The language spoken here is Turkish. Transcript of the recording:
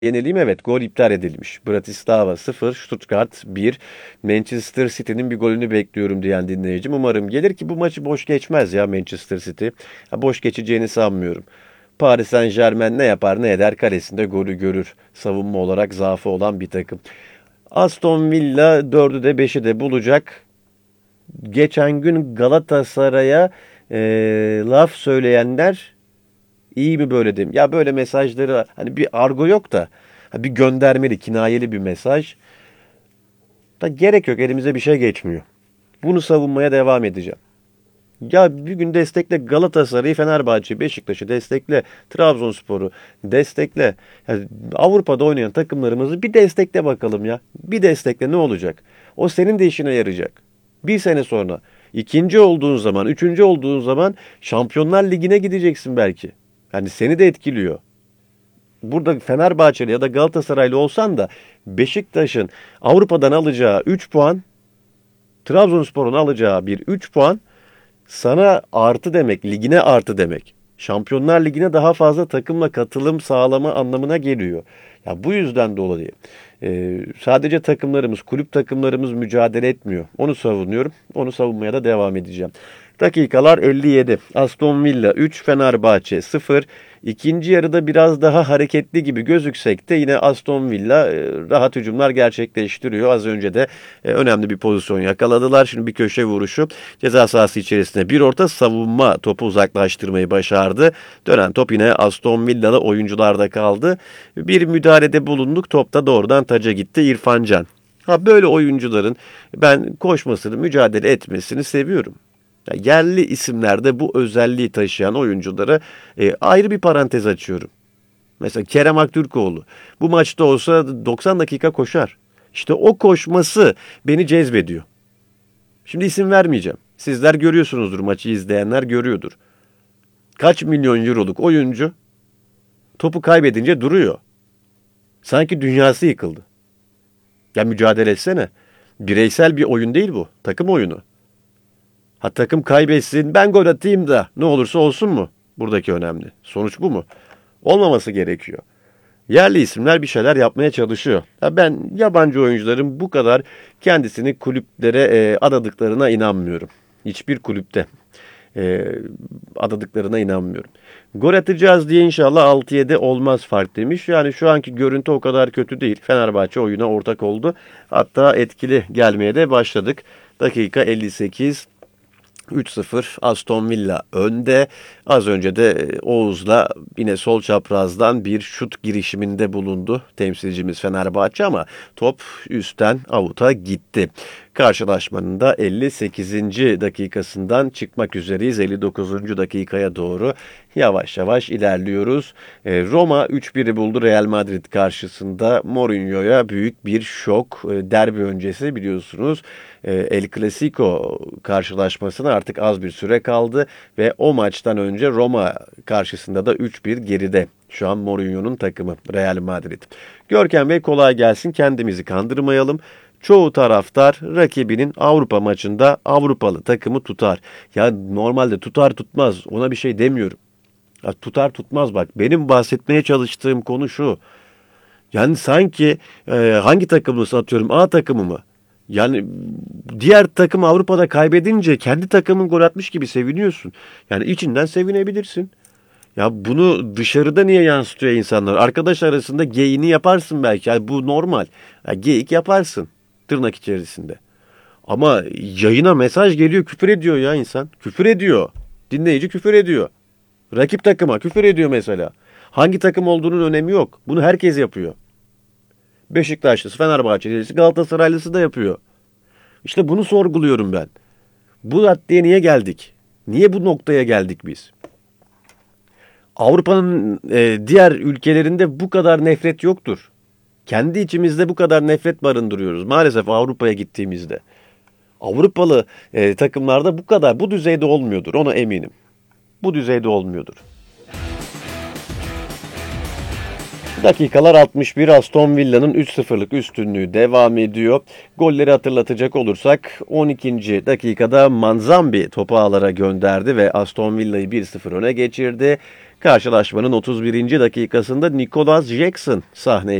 Yenileyim, evet, gol iptal edilmiş. Bratislava 0, Stuttgart 1. Manchester City'nin bir golünü bekliyorum diyen dinleyicim. Umarım gelir ki bu maçı boş geçmez ya Manchester City. Ha, boş geçeceğini sanmıyorum. Paris Saint-Germain ne yapar ne eder kalesinde golü görür. Savunma olarak zaafı olan bir takım. Aston Villa 4'ü de 5'i de bulacak. Geçen gün Galatasaray'a laf söyleyenler iyi mi böyle dedim. Ya böyle mesajları hani bir argo yok da bir göndermeli, kinayeli bir mesaj. Da gerek yok, elimize bir şey geçmiyor. Bunu savunmaya devam edeceğim. Ya bir gün destekle Galatasaray'ı, Fenerbahçe'yi, Beşiktaş'ı destekle, Trabzonspor'u destekle. Yani Avrupa'da oynayan takımlarımızı bir destekle bakalım ya. Bir destekle, ne olacak? O senin de işine yarayacak. Bir sene sonra ikinci olduğun zaman, üçüncü olduğun zaman Şampiyonlar Ligi'ne gideceksin belki. Yani seni de etkiliyor. Burada Fenerbahçeli ya da Galatasaraylı olsan da Beşiktaş'ın Avrupa'dan alacağı 3 puan, Trabzonspor'un alacağı bir 3 puan sana artı demek, ligine artı demek. Şampiyonlar Ligi'ne daha fazla takımla katılım sağlama anlamına geliyor. Ya bu yüzden dolayı sadece takımlarımız, kulüp takımlarımız mücadele etmiyor. Onu savunuyorum. Onu savunmaya da devam edeceğim. Dakikalar 57. Aston Villa 3, Fenerbahçe 0. İkinci yarıda biraz daha hareketli gibi gözüksek de yine Aston Villa rahat hücumlar gerçekleştiriyor. Az önce de önemli bir pozisyon yakaladılar. Şimdi bir köşe vuruşu, ceza sahası içerisinde bir orta, savunma topu uzaklaştırmayı başardı. Dönen top yine Aston Villalı oyuncularda kaldı. Bir müdahalede bulunduk. Top da doğrudan taca gitti. İrfan Can. Ha, böyle oyuncuların ben koşmasını, mücadele etmesini seviyorum. Ya, yerli isimlerde bu özelliği taşıyan oyunculara ayrı bir parantez açıyorum. Mesela Kerem Aktürkoğlu bu maçta olsa 90 dakika koşar. İşte o koşması beni cezbediyor. Şimdi isim vermeyeceğim. Sizler görüyorsunuzdur, maçı izleyenler görüyordur. Kaç milyon euroluk oyuncu topu kaybedince duruyor. Sanki dünyası yıkıldı. Ya mücadele etsene. Bireysel bir oyun değil bu. Takım oyunu. Ha, takım kaybetsin, ben gol atayım da ne olursa olsun mu? Buradaki önemli. Sonuç bu mu? Olmaması gerekiyor. Yerli isimler bir şeyler yapmaya çalışıyor. Ya ben yabancı oyuncuların bu kadar kendisini kulüplere adadıklarına inanmıyorum. Hiçbir kulüpte e, adadıklarına inanmıyorum. Gol atacağız diye inşallah 6-7 olmaz fark demiş. Yani şu anki görüntü o kadar kötü değil. Fenerbahçe oyuna ortak oldu. Hatta etkili gelmeye de başladık. Dakika 58. 3-0 Aston Villa önde. Az önce de Oğuz'la yine sol çaprazdan bir şut girişiminde bulundu temsilcimiz Fenerbahçe ama top üstten avuta gitti. Karşılaşmanın da 58. dakikasından çıkmak üzereyiz. 59. dakikaya doğru yavaş yavaş ilerliyoruz. Roma 3-1'i buldu Real Madrid karşısında. Mourinho'ya büyük bir şok. Derbi öncesi biliyorsunuz El Clasico karşılaşmasına artık az bir süre kaldı ve o maçtan önce Roma karşısında da 3-1 geride. Şu an Mourinho'nun takımı Real Madrid. Görkem Bey, kolay gelsin. Kendimizi kandırmayalım. Çoğu taraftar rakibinin Avrupa maçında Avrupalı takımı tutar. Ya normalde tutar tutmaz, ona bir şey demiyorum. Ya tutar tutmaz, bak benim bahsetmeye çalıştığım konu şu. Yani sanki hangi takımlısın, atıyorum A takımı mı? Yani diğer takım Avrupa'da kaybedince kendi takımın gol atmış gibi seviniyorsun. Yani içinden sevinebilirsin. Ya bunu dışarıda niye yansıtıyor insanlar? Arkadaş arasında geyiğini yaparsın belki. Yani bu normal. Ya geyik yaparsın tırnak içerisinde. Ama yayına mesaj geliyor, küfür ediyor ya insan. Küfür ediyor. Dinleyici küfür ediyor. Rakip takıma küfür ediyor mesela. Hangi takım olduğunun önemi yok. Bunu herkes yapıyor. Beşiktaşlısı, Fenerbahçelisi, Galatasaraylısı da yapıyor. İşte bunu sorguluyorum ben. Bu raddeye niye geldik? Niye bu noktaya geldik biz? Avrupa'nın diğer ülkelerinde bu kadar nefret yoktur. Kendi içimizde bu kadar nefret barındırıyoruz. Maalesef Avrupa'ya gittiğimizde. Avrupalı takımlarda bu kadar, bu düzeyde olmuyordur. Ona eminim. Bu düzeyde olmuyordur. Dakikalar 61, Aston Villa'nın 3-0'lık üstünlüğü devam ediyor. Golleri hatırlatacak olursak 12. dakikada Manzambi topu ağlara gönderdi ve Aston Villa'yı 1-0 öne geçirdi. Karşılaşmanın 31. dakikasında Nicholas Jackson sahneye